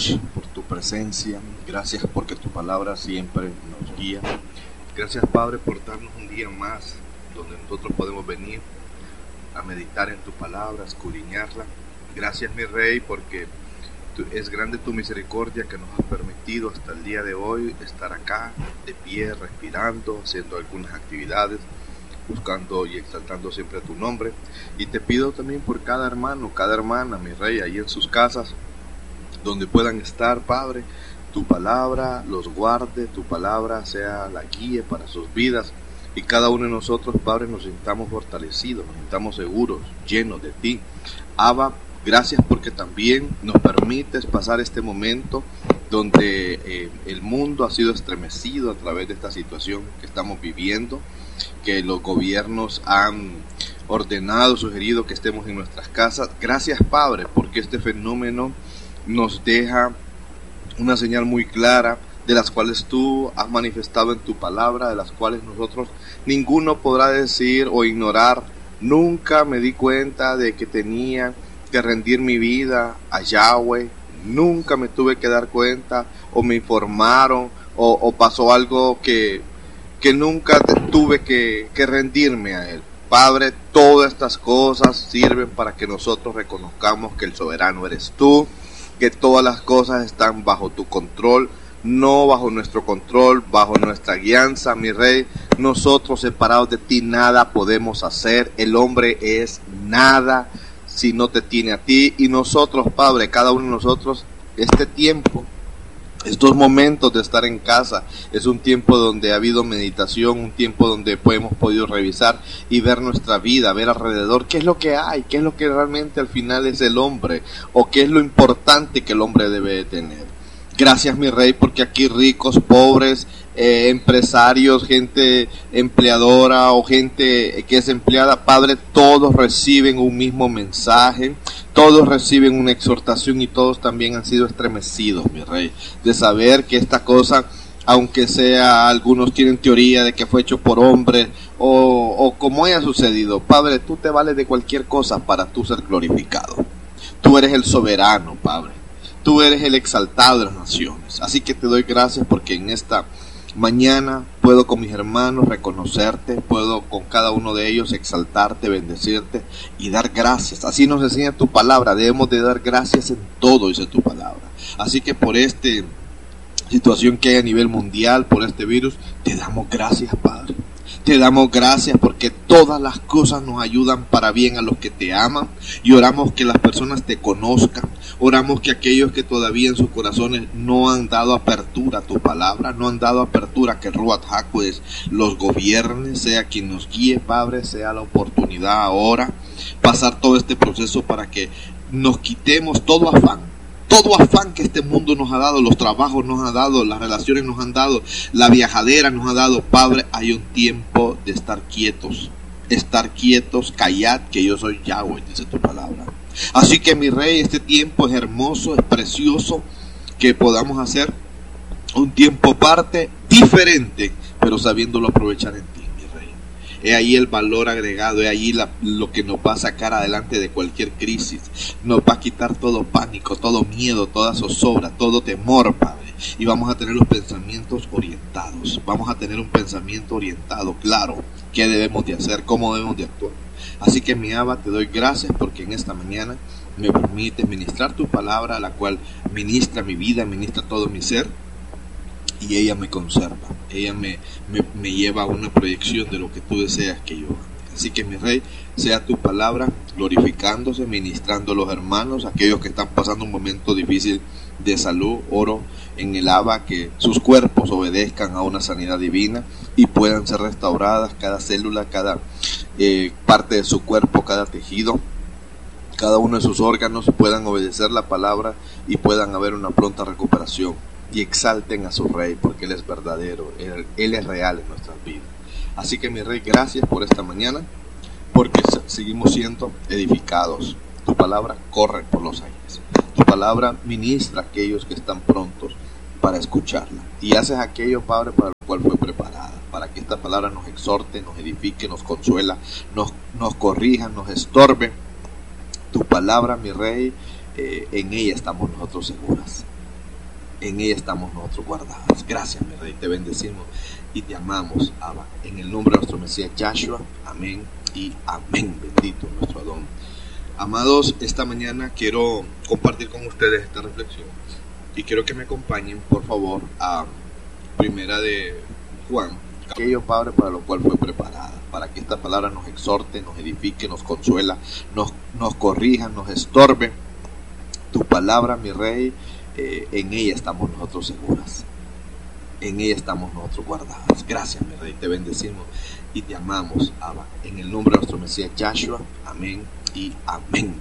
por tu presencia. Gracias porque tu palabra siempre nos guía. Gracias, Padre, por darnos un día más donde nosotros podemos venir a meditar en tu palabra, a escudriñarla. Gracias, mi Rey, porque es grande tu misericordia que nos has permitido hasta el día de hoy estar acá, de pie, respirando, haciendo algunas actividades, buscando y exaltando siempre tu nombre. Y te pido también por cada hermano, cada hermana, mi Rey, ahí en sus casas, donde puedan estar, Padre, tu palabra los guarde, tu palabra sea la guía para sus vidas, y cada uno de nosotros, Padre, nos sintamos fortalecidos, nos sintamos seguros, llenos de ti. Abba, gracias porque también nos permites pasar este momento donde el mundo ha sido estremecido a través de esta situación que estamos viviendo, que los gobiernos han ordenado, sugerido que estemos en nuestras casas. Gracias, Padre, porque este fenómeno nos deja una señal muy clara, de las cuales tú has manifestado en tu palabra, de las cuales nosotros ninguno podrá decir o ignorar. Nunca me di cuenta de que tenía que rendir mi vida a Yahweh, nunca me tuve que dar cuenta, o me informaron, o pasó algo que nunca tuve que rendirme a Él. Padre, todas estas cosas sirven para que nosotros reconozcamos que el soberano eres tú, que todas las cosas están bajo tu control, no bajo nuestro control, bajo nuestra guianza, mi Rey. Nosotros separados de ti nada podemos hacer. El hombre es nada si no te tiene a ti. Y nosotros, Padre, cada uno de nosotros, este tiempo, estos momentos de estar en casa, es un tiempo donde ha habido meditación, un tiempo donde hemos podido revisar y ver nuestra vida, ver alrededor qué es lo que hay, qué es lo que realmente al final es el hombre, o qué es lo importante que el hombre debe de tener. Gracias, mi Rey, porque aquí ricos, pobres, empresarios, gente empleadora o gente que es empleada, Padre, todos reciben un mismo mensaje, todos reciben una exhortación y todos también han sido estremecidos, mi Rey, de saber que esta cosa, aunque sea, algunos tienen teoría de que fue hecho por hombres o como haya sucedido, Padre, tú te vales de cualquier cosa para tú ser glorificado. Tú eres el soberano, Padre. Tú eres el exaltado de las naciones. Así que te doy gracias porque en esta mañana puedo con mis hermanos reconocerte, puedo con cada uno de ellos exaltarte, bendecirte y dar gracias. Así nos enseña tu palabra, debemos de dar gracias en todo, dice tu palabra. Así que por esta situación que hay a nivel mundial, por este virus, te damos gracias, Padre. Te damos gracias porque todas las cosas nos ayudan para bien a los que te aman, y oramos que las personas te conozcan. Oramos que aquellos que todavía en sus corazones no han dado apertura a tu palabra, no han dado apertura a que Ruach HaKodesh los gobierne, sea quien nos guíe, Padre, sea la oportunidad ahora, pasar todo este proceso para que nos quitemos todo afán que este mundo nos ha dado, los trabajos nos ha dado, las relaciones nos han dado, la viajadera nos ha dado. Padre, hay un tiempo de estar quietos, callad, que yo soy Yahweh, dice tu palabra. Así que, mi Rey, este tiempo es hermoso, es precioso, que podamos hacer un tiempo aparte, diferente, pero sabiéndolo aprovechar en ti, mi Rey. Es ahí el valor agregado, es ahí lo que nos va a sacar adelante de cualquier crisis, nos va a quitar todo pánico, todo miedo, toda zozobra, todo temor, Padre. Y vamos a tener los pensamientos orientados, vamos a tener un pensamiento orientado, claro, qué debemos de hacer, cómo debemos de actuar. Así que, mi Abba, te doy gracias porque en esta mañana me permites ministrar tu palabra, la cual ministra mi vida, ministra todo mi ser, y ella me conserva, ella me lleva a una proyección de lo que tú deseas que yo haga. Así que, mi Rey, sea tu palabra glorificándose, ministrando a los hermanos, aquellos que están pasando un momento difícil de salud. Oro en el Abba que sus cuerpos obedezcan a una sanidad divina y puedan ser restauradas cada célula, cada parte de su cuerpo, cada tejido, cada uno de sus órganos puedan obedecer la palabra y puedan haber una pronta recuperación. Y exalten a su Rey porque Él es verdadero, Él es real en nuestras vidas. Así que, mi Rey, gracias por esta mañana, porque seguimos siendo edificados. Tu palabra corre por los aires, tu palabra ministra a aquellos que están prontos para escucharla, y haces aquello, Padre, para lo cual fue preparada, para que esta palabra nos exhorte, nos edifique, nos consuela, nos corrija, nos estorbe. Tu palabra, mi Rey, en ella estamos nosotros seguras. En ella estamos nosotros guardados. Gracias, mi Rey, te bendecimos y te amamos, Abba. En el nombre de nuestro Mesías Yahshua, amén y amén. Bendito nuestro Adón. Amados, esta mañana quiero compartir con ustedes esta reflexión y quiero que me acompañen, por favor, a Primera de Juan, aquello, Padre, para lo cual fue preparada, para que esta palabra nos exhorte, nos edifique, nos consuela, nos corrija, nos estorbe. Tu palabra, mi Rey, en ella estamos nosotros seguras, en ella estamos nosotros guardados. Gracias, mi Rey, te bendecimos y te amamos, Abba. En el nombre de nuestro Mesías Yahshua, amén y amén.